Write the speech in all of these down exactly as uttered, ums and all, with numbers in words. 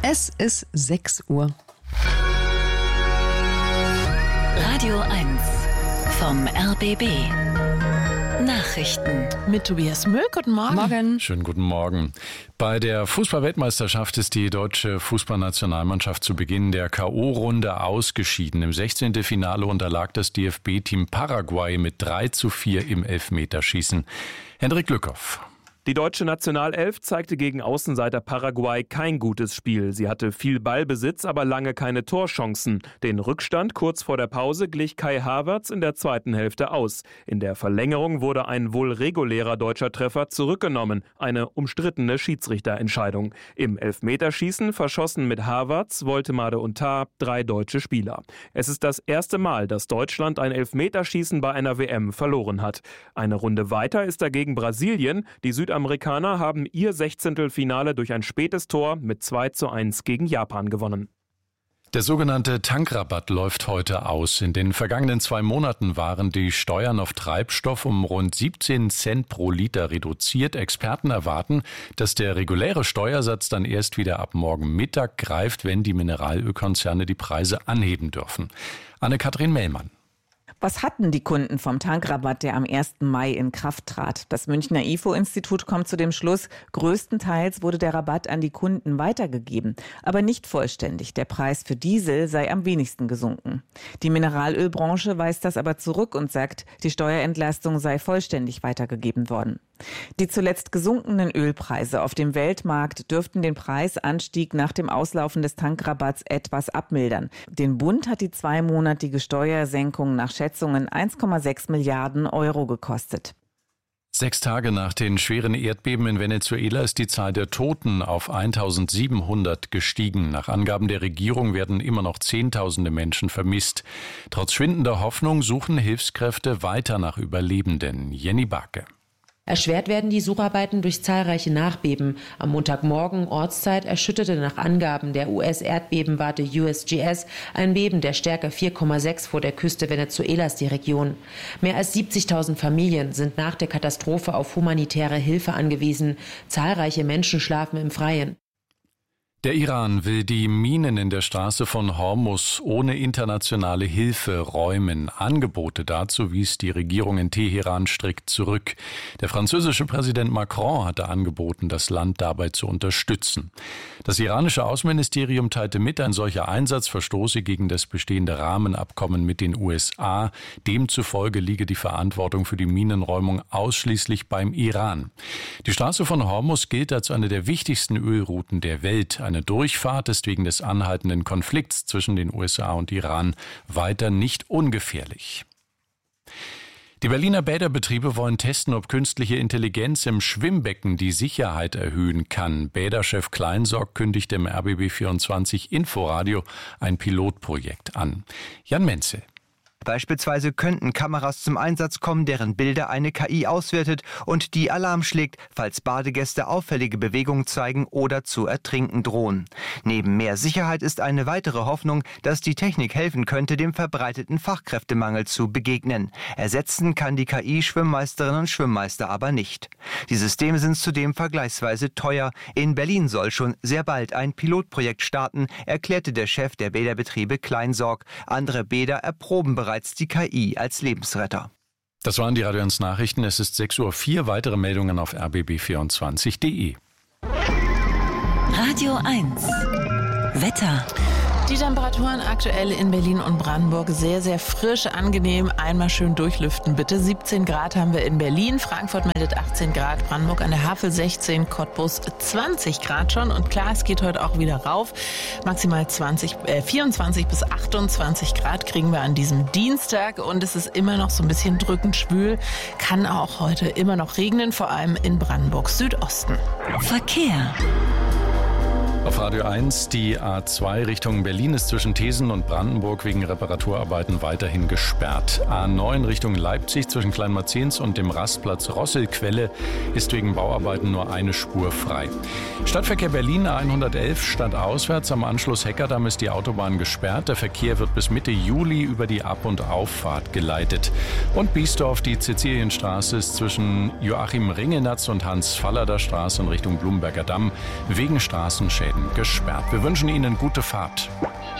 Es ist sechs Uhr. Radio eins vom R B B. Nachrichten Mit Tobias Müll. Guten Morgen. Morgen. Schönen guten Morgen. Bei der Fußball-Weltmeisterschaft ist die deutsche Fußballnationalmannschaft zu Beginn der K O-Runde ausgeschieden. Im sechzehnten Finale unterlag das D F B-Team Paraguay mit drei zu vier im Elfmeterschießen. Hendrik Lückhoff. Die deutsche Nationalelf zeigte gegen Außenseiter Paraguay kein gutes Spiel. Sie hatte viel Ballbesitz, aber lange keine Torchancen. Den Rückstand kurz vor der Pause glich Kai Havertz in der zweiten Hälfte aus. In der Verlängerung wurde ein wohl regulärer deutscher Treffer zurückgenommen. Eine umstrittene Schiedsrichterentscheidung. Im Elfmeterschießen verschossen mit Havertz, Woltemade und Tah drei deutsche Spieler. Es ist das erste Mal, dass Deutschland ein Elfmeterschießen bei einer W M verloren hat. Eine Runde weiter ist dagegen Brasilien. Die Südamerikaner Amerikaner haben ihr Sechzehntelfinale durch ein spätes Tor mit zwei zu eins gegen Japan gewonnen. Der sogenannte Tankrabatt läuft heute aus. In den vergangenen zwei Monaten waren die Steuern auf Treibstoff um rund siebzehn Cent pro Liter reduziert. Experten erwarten, dass der reguläre Steuersatz dann erst wieder ab morgen Mittag greift, wenn die Mineralölkonzerne die Preise anheben dürfen. Anne-Kathrin Mellmann. Was hatten die Kunden vom Tankrabatt, der am ersten Mai in Kraft trat? Das Münchner I F O-Institut kommt zu dem Schluss, größtenteils wurde der Rabatt an die Kunden weitergegeben, aber nicht vollständig. Der Preis für Diesel sei am wenigsten gesunken. Die Mineralölbranche weist das aber zurück und sagt, die Steuerentlastung sei vollständig weitergegeben worden. Die zuletzt gesunkenen Ölpreise auf dem Weltmarkt dürften den Preisanstieg nach dem Auslaufen des Tankrabatts etwas abmildern. Den Bund hat die zweimonatige Steuersenkung nach Schätzungen eins Komma sechs Milliarden Euro gekostet. Sechs Tage nach den schweren Erdbeben in Venezuela ist die Zahl der Toten auf eintausendsiebenhundert gestiegen. Nach Angaben der Regierung werden immer noch Zehntausende Menschen vermisst. Trotz schwindender Hoffnung suchen Hilfskräfte weiter nach Überlebenden. Jenny Barke. Erschwert werden die Sucharbeiten durch zahlreiche Nachbeben. Am Montagmorgen Ortszeit erschütterte nach Angaben der U S-Erdbebenwarte U S G S ein Beben der Stärke vier Komma sechs vor der Küste Venezuelas die Region. Mehr als siebzigtausend Familien sind nach der Katastrophe auf humanitäre Hilfe angewiesen. Zahlreiche Menschen schlafen im Freien. Der Iran will die Minen in der Straße von Hormuz ohne internationale Hilfe räumen. Angebote dazu wies die Regierung in Teheran strikt zurück. Der französische Präsident Macron hatte angeboten, das Land dabei zu unterstützen. Das iranische Außenministerium teilte mit, ein solcher Einsatz verstoße gegen das bestehende Rahmenabkommen mit den U S A. Demzufolge liege die Verantwortung für die Minenräumung ausschließlich beim Iran. Die Straße von Hormuz gilt als eine der wichtigsten Ölrouten der Welt. Eine Durchfahrt ist wegen des anhaltenden Konflikts zwischen den U S A und Iran weiter nicht ungefährlich. Die Berliner Bäderbetriebe wollen testen, ob künstliche Intelligenz im Schwimmbecken die Sicherheit erhöhen kann. Bäderchef Kleinsorg kündigte im R B B vierundzwanzig Inforadio ein Pilotprojekt an. Jan Menzel. Beispielsweise könnten Kameras zum Einsatz kommen, deren Bilder eine K I auswertet und die Alarm schlägt, falls Badegäste auffällige Bewegungen zeigen oder zu ertrinken drohen. Neben mehr Sicherheit ist eine weitere Hoffnung, dass die Technik helfen könnte, dem verbreiteten Fachkräftemangel zu begegnen. Ersetzen kann die K I Schwimmmeisterinnen und Schwimmmeister aber nicht. Die Systeme sind zudem vergleichsweise teuer. In Berlin soll schon sehr bald ein Pilotprojekt starten, erklärte der Chef der Bäderbetriebe Kleinsorg. Andere Bäder erproben bereits die K I als Lebensretter. Das waren die Radio eins Nachrichten. Es ist sechs Uhr vier. Weitere Meldungen auf r b b vierundzwanzig punkt de. Radio eins Wetter. Die Temperaturen aktuell in Berlin und Brandenburg sehr, sehr frisch, angenehm. Einmal schön durchlüften, bitte. siebzehn Grad haben wir in Berlin. Frankfurt meldet achtzehn Grad. Brandenburg an der Havel sechzehn. Cottbus zwanzig Grad schon. Und klar, es geht heute auch wieder rauf. Maximal zwanzig, äh, vierundzwanzig bis achtundzwanzig Grad kriegen wir an diesem Dienstag. Und es ist immer noch so ein bisschen drückend schwül. Kann auch heute immer noch regnen, vor allem in Brandenburg Südosten. Verkehr. Auf Radio eins, die A zwei Richtung Berlin ist zwischen Thesen und Brandenburg wegen Reparaturarbeiten weiterhin gesperrt. A neun Richtung Leipzig zwischen Kleinmarzens und dem Rastplatz Rosselquelle ist wegen Bauarbeiten nur eine Spur frei. Stadtverkehr Berlin A hundertelf stadtauswärts am Anschluss Heckerdamm ist die Autobahn gesperrt. Der Verkehr wird bis Mitte Juli über die Ab- und Auffahrt geleitet. Und Biesdorf, die Cäcilienstraße ist zwischen Joachim Ringelnatz und Hans-Fallader Straße in Richtung Blumberger Damm wegen Straßenschäden Stunden gesperrt. Wir wünschen Ihnen gute Fahrt.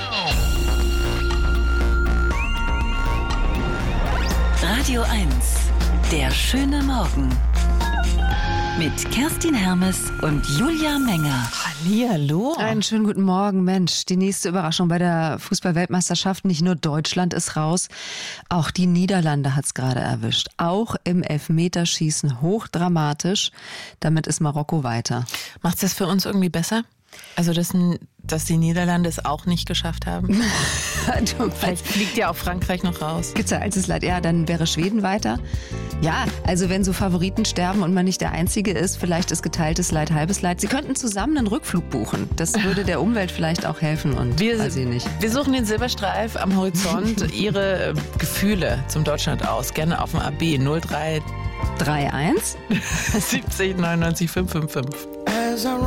Radio eins, der schöne Morgen. Mit Kerstin Hermes und Julia Menger. Hallihallo. Einen schönen guten Morgen, Mensch. Die nächste Überraschung bei der Fußball-Weltmeisterschaft. Nicht nur Deutschland ist raus, auch die Niederlande hat es gerade erwischt. Auch im Elfmeterschießen hochdramatisch. Damit ist Marokko weiter. Macht das für uns irgendwie besser? Also, dass, dass die Niederlande es auch nicht geschafft haben? Vielleicht fliegt ja auch Frankreich noch raus. Geteiltes Leid, ja, dann wäre Schweden weiter. Ja, also wenn so Favoriten sterben und man nicht der Einzige ist, vielleicht ist geteiltes Leid halbes Leid. Sie könnten zusammen einen Rückflug buchen. Das würde der Umwelt vielleicht auch helfen und wir, weiß ich nicht. Wir suchen den Silberstreif am Horizont. Ihre Gefühle zum Deutschland aus. Gerne auf dem A B null drei drei eins siebzig neunundneunzig fünf fünf fünf.